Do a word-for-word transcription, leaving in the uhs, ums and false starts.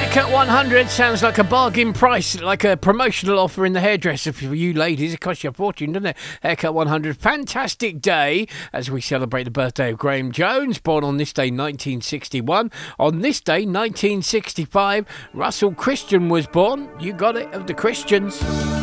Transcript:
Haircut one hundred sounds like a bargain price, like a promotional offer in the hairdresser for you ladies. It costs you a fortune, doesn't it? Haircut one hundred. Fantastic day as we celebrate the birthday of Graham Jones, born on this day nineteen sixty-one. On this day nineteen sixty-five, Russell Christian was born. You got it, of the Christians.